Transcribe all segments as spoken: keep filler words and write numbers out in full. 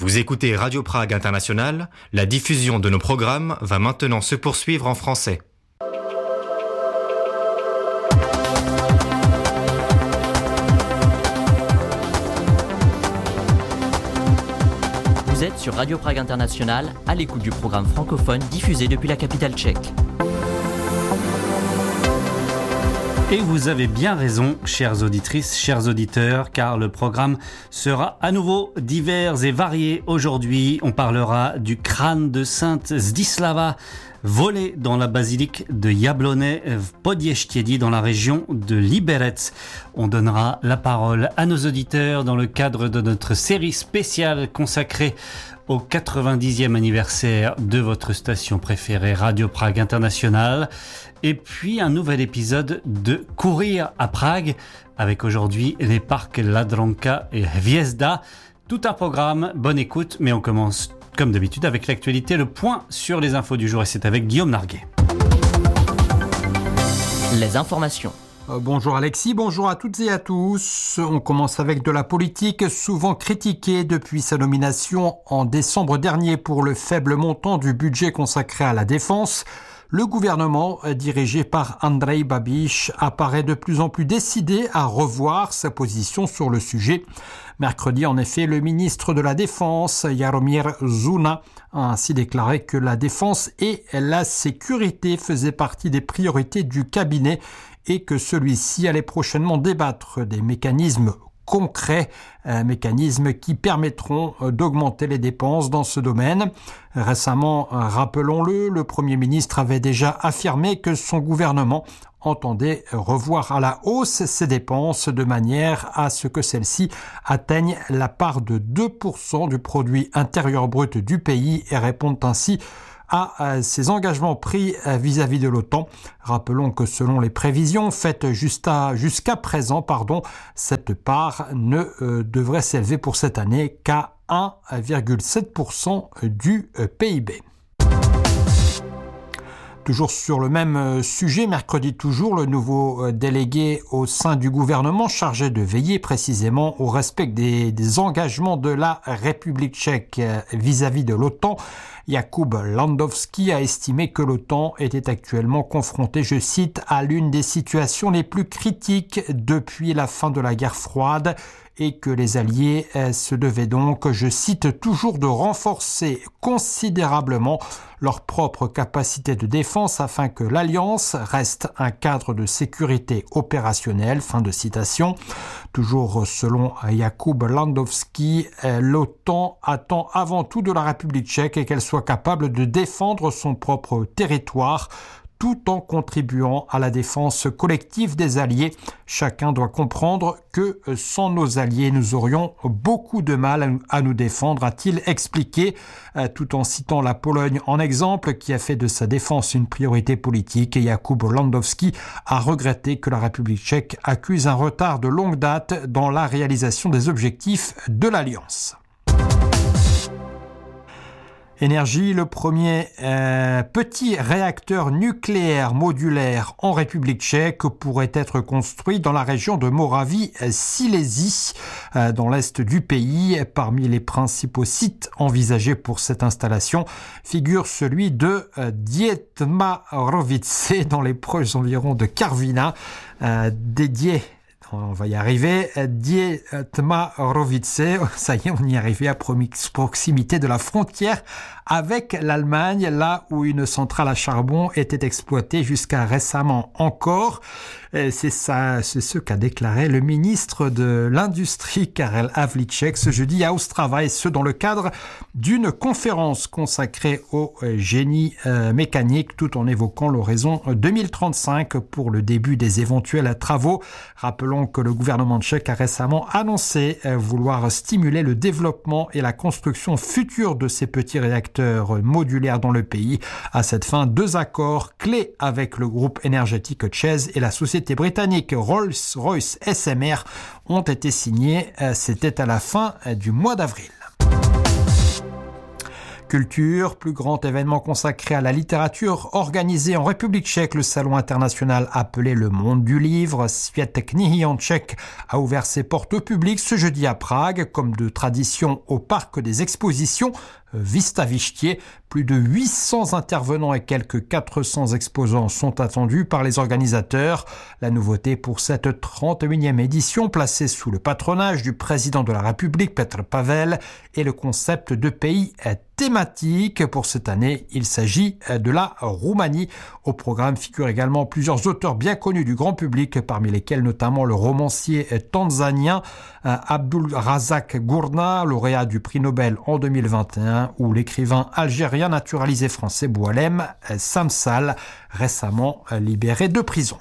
Vous écoutez Radio Prague International, la diffusion de nos programmes va maintenant se poursuivre en français. Vous êtes sur Radio Prague International, à l'écoute du programme francophone diffusé depuis la capitale tchèque. Et vous avez bien raison, chères auditrices, chers auditeurs, car le programme sera à nouveau divers et varié. Aujourd'hui, on parlera du crâne de Sainte Zdislava, volé dans la basilique de Jablonné v Podještědí dans la région de Liberec. On donnera la parole à nos auditeurs dans le cadre de notre série spéciale consacrée au quatre-vingt-dixième anniversaire de votre station préférée Radio Prague International. Et puis un nouvel épisode de Courir à Prague avec aujourd'hui les parcs Ladronka et Hviezda. Tout un programme, bonne écoute, mais on commence comme d'habitude avec l'actualité, le point sur les infos du jour et c'est avec Guillaume Narguet. Les informations. Euh, bonjour Alexis, bonjour à toutes et à tous. On commence avec de la politique, souvent critiquée depuis sa nomination en décembre dernier pour le faible montant du budget consacré à la défense. Le gouvernement, dirigé par Andrej Babiš, apparaît de plus en plus décidé à revoir sa position sur le sujet. Mercredi, en effet, le ministre de la Défense, Jaromír Zuna, a ainsi déclaré que la défense et la sécurité faisaient partie des priorités du cabinet et que celui-ci allait prochainement débattre des mécanismes concrets, euh, mécanismes qui permettront euh, d'augmenter les dépenses dans ce domaine. Récemment, euh, rappelons-le, le Premier ministre avait déjà affirmé que son gouvernement entendait revoir à la hausse ses dépenses de manière à ce que celles-ci atteignent la part de deux pour cent du produit intérieur brut du pays et répondent ainsi à ses engagements pris vis-à-vis de l'OTAN. Rappelons que selon les prévisions faites jusqu'à, jusqu'à présent, pardon, cette part ne euh, devrait s'élever pour cette année qu'à un virgule sept pour cent du P I B. Toujours sur le même sujet, mercredi toujours, le nouveau délégué au sein du gouvernement chargé de veiller précisément au respect des, des engagements de la République tchèque vis-à-vis de l'OTAN, Jakub Landowski, a estimé que l'OTAN était actuellement confrontée, je cite, à l'une des situations les plus critiques depuis la fin de la guerre froide et que les alliés se devaient donc, je cite, toujours de renforcer considérablement leur propre capacité de défense afin que l'Alliance reste un cadre de sécurité opérationnelle. Fin de citation. Toujours selon Jakub Landowski, l'OTAN attend avant tout de la République tchèque et qu'elle soit capable de défendre son propre territoire tout en contribuant à la défense collective des alliés. Chacun doit comprendre que sans nos alliés, nous aurions beaucoup de mal à nous défendre, a-t-il expliqué, tout en citant la Pologne en exemple, qui a fait de sa défense une priorité politique. Et Jakub Landowski a regretté que la République tchèque accuse un retard de longue date dans la réalisation des objectifs de l'Alliance. Énergie, le premier euh, petit réacteur nucléaire modulaire en République tchèque pourrait être construit dans la région de Moravie-Silésie, euh, dans l'est du pays. Parmi les principaux sites envisagés pour cette installation figure celui de euh, Dětmarovice, dans les proches environs de Karviná, euh, dédié. On va y arriver. Dětmarovice, ça y est, on y est arrivé à proximité de la frontière avec l'Allemagne, là où une centrale à charbon était exploitée jusqu'à récemment encore. C'est ça, c'est ce qu'a déclaré le ministre de l'Industrie, Karel Havlíček, ce jeudi à Ostrava, et ce dans le cadre d'une conférence consacrée au génie euh, mécanique, tout en évoquant l'horizon deux mille trente-cinq pour le début des éventuels travaux. Rappelons que le gouvernement tchèque a récemment annoncé euh, vouloir stimuler le développement et la construction future de ces petits réacteurs modulaires dans le pays. À cette fin, deux accords clés avec le groupe énergétique ČEZ et la société britannique Rolls-Royce S M R ont été signés. C'était à la fin du mois d'avril. Culture, plus grand événement consacré à la littérature, organisé en République tchèque, le salon international appelé Le Monde du Livre, Svět knihy en tchèque, a ouvert ses portes au public ce jeudi à Prague, comme de tradition au parc des expositions Výstaviště. Plus de huit cents intervenants et quelques quatre cents exposants sont attendus par les organisateurs. La nouveauté pour cette trente-et-unième édition, placée sous le patronage du président de la République, Petr Pavel, est le concept de pays thématique. Pour cette année, il s'agit de la Roumanie. Au programme figurent également plusieurs auteurs bien connus du grand public, parmi lesquels notamment le romancier tanzanien Abdul Razak Gurna, lauréat du prix Nobel en deux mille vingt et un, ou l'écrivain algérien naturalisé français Boualem Samsal, récemment libéré de prison.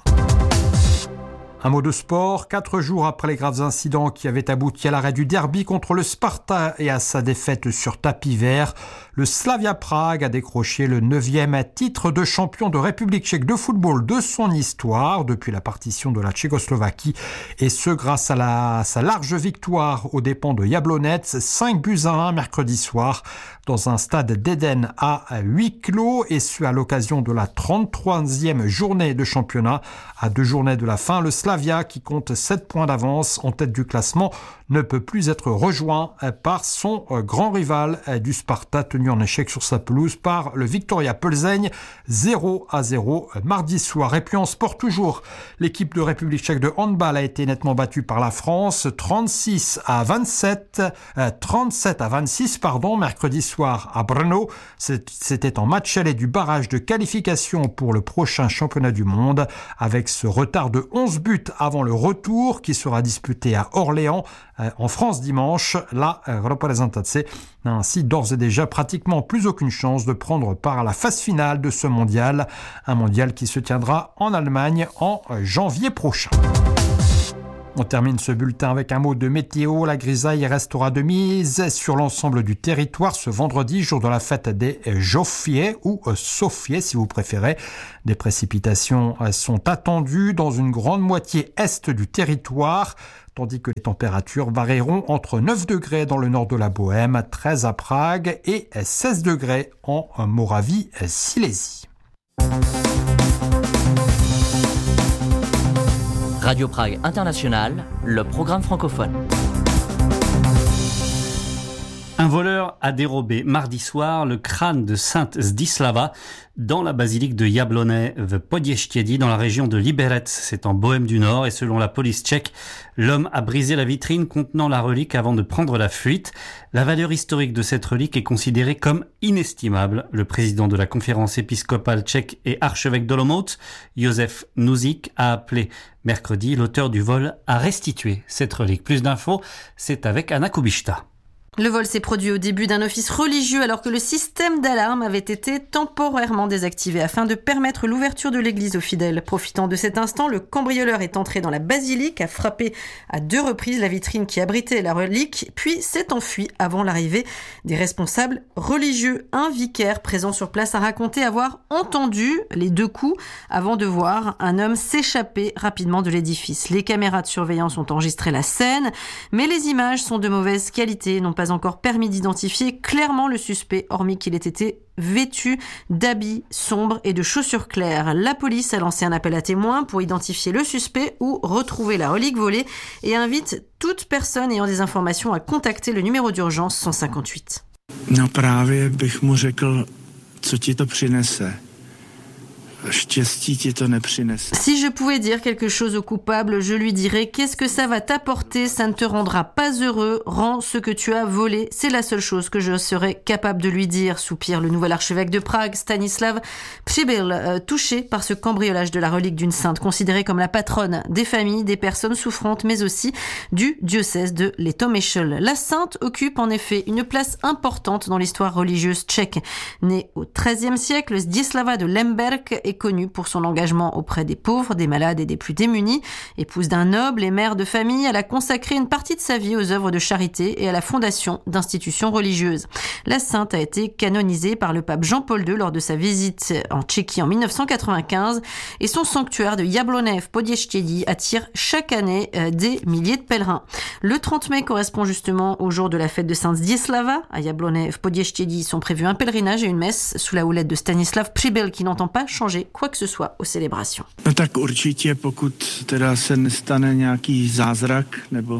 Un mot de sport. Quatre jours après les graves incidents qui avaient abouti à l'arrêt du derby contre le Sparta et à sa défaite sur tapis vert, le Slavia Prague a décroché le neuvième titre de champion de République tchèque de football de son histoire depuis la partition de la Tchécoslovaquie, et ce grâce à, la, à sa large victoire aux dépens de Jablonec, cinq buts à un mercredi soir dans un stade d'Éden à huis clos, et ce à l'occasion de la trente-troisième journée de championnat. À deux journées de la fin, le Slavia, qui compte sept points d'avance en tête du classement, ne peut plus être rejoint par son grand rival du Sparta, tenu en échec sur sa pelouse par le Viktoria Plzeň, zéro à zéro mardi soir. Et puis en sport toujours, l'équipe de République tchèque de handball a été nettement battue par la France, trente-six à vingt-sept, trente-sept à vingt-six, pardon, mercredi soir à Brno. C'était en match aller du barrage de qualification pour le prochain championnat du monde, avec ce retard de onze buts avant le retour qui sera disputé à Orléans en France dimanche. La Représentace n'a ainsi d'ores et déjà pratiquement plus aucune chance de prendre part à la phase finale de ce mondial, un mondial qui se tiendra en Allemagne en janvier prochain. On termine ce bulletin avec un mot de météo. La grisaille restera de mise sur l'ensemble du territoire ce vendredi, jour de la fête des Jofiers, ou Sofiers si vous préférez. Des précipitations sont attendues dans une grande moitié est du territoire, tandis que les températures varieront entre neuf degrés dans le nord de la Bohème, treize à Prague et seize degrés en Moravie-Silésie. Radio Prague International, le programme francophone. Un voleur a dérobé mardi soir le crâne de Sainte Zdislava dans la basilique de Jablonec v Podještědí dans la région de Liberec, c'est en Bohème du Nord, et selon la police tchèque, l'homme a brisé la vitrine contenant la relique avant de prendre la fuite. La valeur historique de cette relique est considérée comme inestimable. Le président de la conférence épiscopale tchèque et archevêque d'Olomouc, Josef Nuzik, a appelé mercredi l'auteur du vol à restituer cette relique. Plus d'infos, c'est avec Anna Kubishta. Le vol s'est produit au début d'un office religieux alors que le système d'alarme avait été temporairement désactivé afin de permettre l'ouverture de l'église aux fidèles. Profitant de cet instant, le cambrioleur est entré dans la basilique, a frappé à deux reprises la vitrine qui abritait la relique, puis s'est enfui avant l'arrivée des responsables religieux. Un vicaire présent sur place a raconté avoir entendu les deux coups avant de voir un homme s'échapper rapidement de l'édifice. Les caméras de surveillance ont enregistré la scène, mais les images sont de mauvaise qualité, n'ont pas encore permis d'identifier clairement le suspect, hormis qu'il ait été vêtu d'habits sombres et de chaussures claires. La police a lancé un appel à témoins pour identifier le suspect ou retrouver la relique volée et invite toute personne ayant des informations à contacter le numéro d'urgence cent cinquante-huit. No právě bych mu řekl, co ti to přinese. Si je pouvais dire quelque chose au coupable, je lui dirais « Qu'est-ce que ça va t'apporter ? Ça ne te rendra pas heureux. Rends ce que tu as volé. C'est la seule chose que je serais capable de lui dire », soupire le nouvel archevêque de Prague, Stanislav Přibyl, euh, touché par ce cambriolage de la relique d'une sainte, considérée comme la patronne des familles, des personnes souffrantes, mais aussi du diocèse de Litomyšl. La sainte occupe en effet une place importante dans l'histoire religieuse tchèque. Née au treizième siècle, Zdislava de Lemberg est est connue pour son engagement auprès des pauvres, des malades et des plus démunis. Épouse d'un noble et mère de famille, elle a consacré une partie de sa vie aux œuvres de charité et à la fondation d'institutions religieuses. La sainte a été canonisée par le pape Jean-Paul deux lors de sa visite en Tchéquie en mille neuf cent quatre-vingt-quinze et son sanctuaire de Jabloné v Podještědí attire chaque année des milliers de pèlerins. Le trente mai correspond justement au jour de la fête de Sainte Zdislava. À Jabloné v Podještědí sont prévus un pèlerinage et une messe sous la houlette de Stanislav Přibyl qui n'entend pas changer quoi que ce soit aux célébrations. No tak určitě, pokud teda se nestane nějaký zázrak nebo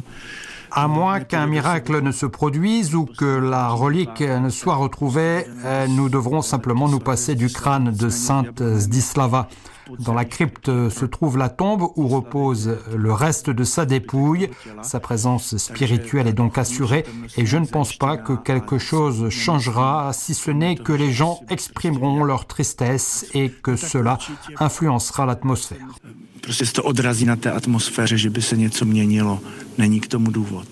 À moins qu'un miracle ne se produise ou que la relique ne soit retrouvée, nous devrons simplement nous passer du crâne de Sainte Zdislava. Dans la crypte se trouve la tombe où repose le reste de sa dépouille. Sa présence spirituelle est donc assurée et je ne pense pas que quelque chose changera, si ce n'est que les gens exprimeront leur tristesse et que cela influencera l'atmosphère. prostě se to odrazí na té atmosféře, že by se něco měnilo. Není k tomu důvod.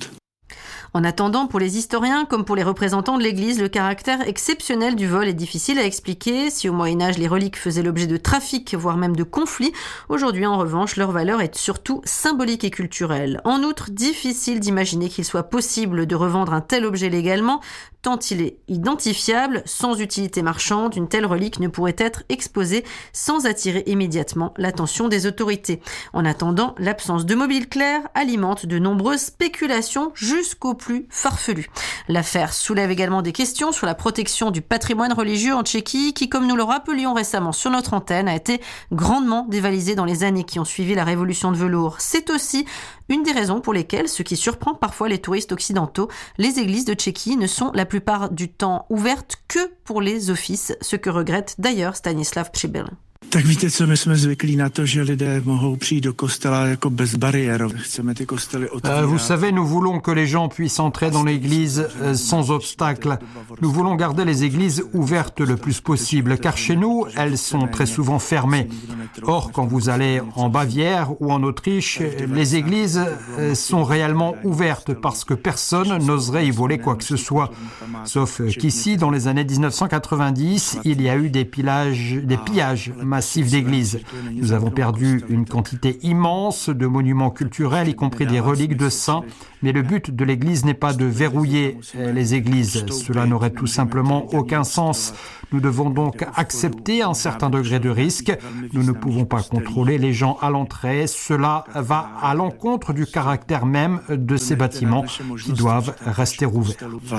En attendant, pour les historiens comme pour les représentants de l'Église, le caractère exceptionnel du vol est difficile à expliquer. Si au Moyen-Âge, les reliques faisaient l'objet de trafics, voire même de conflits, aujourd'hui, en revanche, leur valeur est surtout symbolique et culturelle. En outre, difficile d'imaginer qu'il soit possible de revendre un tel objet légalement, tant il est identifiable, sans utilité marchande, une telle relique ne pourrait être exposée sans attirer immédiatement l'attention des autorités. En attendant, l'absence de mobile clair alimente de nombreuses spéculations jusqu'au plus farfelu. L'affaire soulève également des questions sur la protection du patrimoine religieux en Tchéquie qui, comme nous le rappelions récemment sur notre antenne, a été grandement dévalisée dans les années qui ont suivi la révolution de velours. C'est aussi une des raisons pour lesquelles, ce qui surprend parfois les touristes occidentaux, les églises de Tchéquie ne sont la plupart du temps ouvertes que pour les offices, ce que regrette d'ailleurs Stanislav Přibyl. Tak víte co, my jsme zvyklí na to, že lidé mohou přijít do kostela jako bez bariér. Chceme ty kostely otvírat. Vous savez, nous voulons que les gens puissent entrer dans l'église sans obstacle. Nous voulons garder les églises ouvertes le plus possible, car chez nous, elles sont très souvent fermées. Or, quand vous allez en Bavière ou en Autriche, les églises sont réellement ouvertes parce que personne n'oserait y voler quoi que ce soit. Sauf qu'ici, dans les années dix-neuf cent quatre-vingt-dix, il y a eu des pillages, des pillages massif d'églises. Nous avons perdu une quantité immense de monuments culturels, y compris des reliques de saints. Mais le but de l'église n'est pas de verrouiller les églises. Cela n'aurait tout simplement aucun sens. Nous devons donc accepter un certain degré de risque. Nous ne pouvons pas contrôler les gens à l'entrée. Cela va à l'encontre du caractère même de ces bâtiments qui doivent rester ouverts.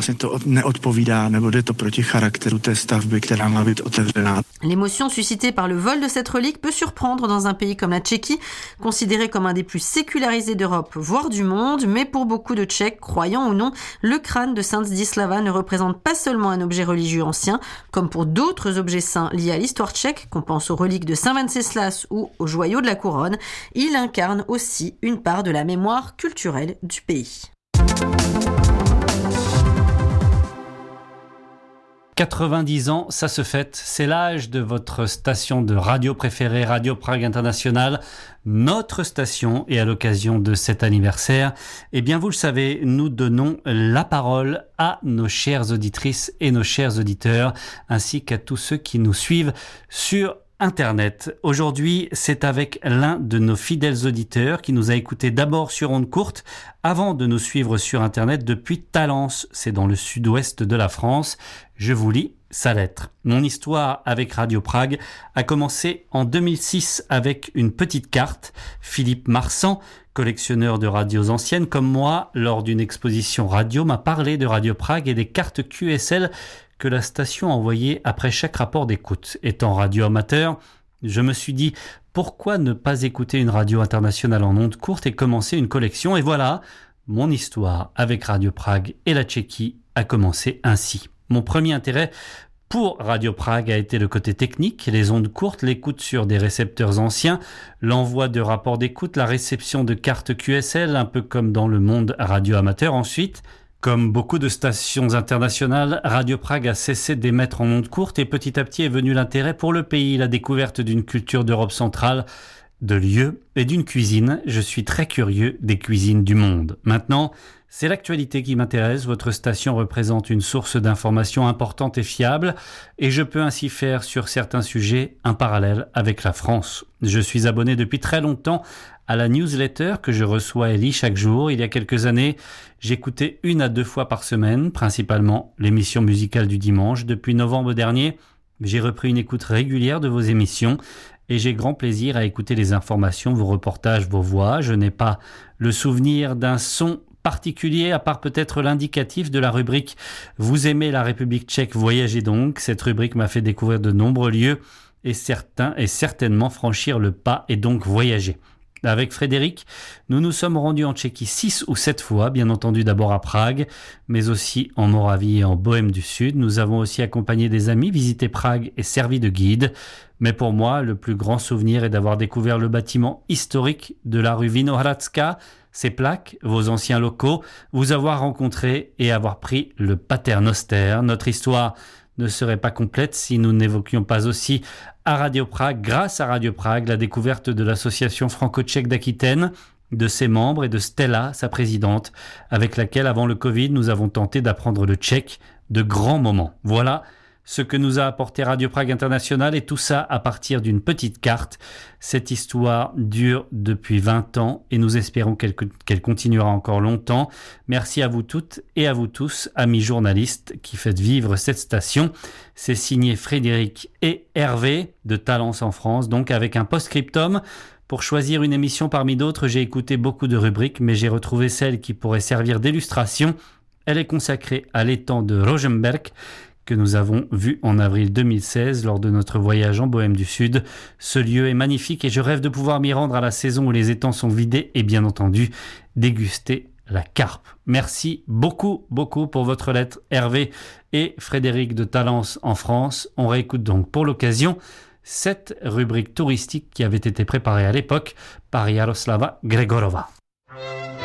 L'émotion suscitée par le vol de cette relique peut surprendre dans un pays comme la Tchéquie, considéré comme un des plus sécularisés d'Europe, voire du monde, mais pour beaucoup de Tchèques, croyants ou non, le crâne de Sainte Zdislava ne représente pas seulement un objet religieux ancien, comme pour d'autres objets saints liés à l'histoire tchèque, qu'on pense aux reliques de Saint Venceslas ou aux joyaux de la couronne, il incarne aussi une part de la mémoire culturelle du pays. quatre-vingt-dix ans, ça se fête. C'est l'âge de votre station de radio préférée, Radio Prague International, notre station. Et à l'occasion de cet anniversaire, eh bien, vous le savez, nous donnons la parole à nos chères auditrices et nos chers auditeurs, ainsi qu'à tous ceux qui nous suivent sur Internet. Aujourd'hui, c'est avec l'un de nos fidèles auditeurs qui nous a écoutés d'abord sur ondes courtes avant de nous suivre sur Internet depuis Talence, c'est dans le sud-ouest de la France. Je vous lis sa lettre. Mon histoire avec Radio Prague a commencé en deux mille six avec une petite carte. Philippe Marsan, collectionneur de radios anciennes comme moi, lors d'une exposition radio, m'a parlé de Radio Prague et des cartes Q S L que la station envoyait après chaque rapport d'écoute. Étant radio amateur, je me suis dit pourquoi ne pas écouter une radio internationale en ondes courtes et commencer une collection. Et voilà, mon histoire avec Radio Prague et la Tchéquie a commencé ainsi. Mon premier intérêt pour Radio Prague a été le côté technique, les ondes courtes, l'écoute sur des récepteurs anciens, l'envoi de rapports d'écoute, la réception de cartes Q S L, un peu comme dans le monde radio amateur. Ensuite, comme beaucoup de stations internationales, Radio Prague a cessé d'émettre en ondes courtes et petit à petit est venu l'intérêt pour le pays, la découverte d'une culture d'Europe centrale de lieux et d'une cuisine. Je suis très curieux des cuisines du monde. Maintenant, c'est l'actualité qui m'intéresse. Votre station représente une source d'informations importante et fiable et je peux ainsi faire sur certains sujets un parallèle avec la France. Je suis abonné depuis très longtemps à la newsletter que je reçois et lis chaque jour. Il y a quelques années, j'écoutais une à deux fois par semaine, principalement l'émission musicale du dimanche. Depuis novembre dernier, j'ai repris une écoute régulière de vos émissions et j'ai grand plaisir à écouter les informations, vos reportages, vos voix. Je n'ai pas le souvenir d'un son particulier, à part peut-être l'indicatif de la rubrique « Vous aimez la République tchèque, voyagez donc ». Cette rubrique m'a fait découvrir de nombreux lieux et certains et certainement franchir le pas et donc voyager. Avec Frédéric, nous nous sommes rendus en Tchéquie six ou sept fois, bien entendu d'abord à Prague, mais aussi en Moravie et en Bohême du Sud. Nous avons aussi accompagné des amis, visité Prague et servi de guide. Mais pour moi, le plus grand souvenir est d'avoir découvert le bâtiment historique de la rue Vinohradska, ses plaques, vos anciens locaux, vous avoir rencontré et avoir pris le paternoster. Notre histoire ne serait pas complète si nous n'évoquions pas aussi à Radio Prague, grâce à Radio Prague, la découverte de l'association franco-tchèque d'Aquitaine, de ses membres et de Stella, sa présidente, avec laquelle, avant le Covid, nous avons tenté d'apprendre le tchèque de grands moments. Voilà ce que nous a apporté Radio Prague International et tout ça à partir d'une petite carte. Cette histoire dure depuis vingt ans et nous espérons qu'elle, qu'elle continuera encore longtemps. Merci à vous toutes et à vous tous, amis journalistes, qui faites vivre cette station. C'est signé Frédéric et Hervé de Talence en France, donc avec un post-scriptum. Pour choisir une émission parmi d'autres, j'ai écouté beaucoup de rubriques, mais j'ai retrouvé celle qui pourrait servir d'illustration. Elle est consacrée à l'étang de Rosenberg, que nous avons vu en avril deux mille seize lors de notre voyage en Bohême du Sud. Ce lieu est magnifique et je rêve de pouvoir m'y rendre à la saison où les étangs sont vidés et bien entendu déguster la carpe. Merci beaucoup, beaucoup pour votre lettre, Hervé et Frédéric de Talence en France. On réécoute donc pour l'occasion cette rubrique touristique qui avait été préparée à l'époque par Jaroslava Gregorova.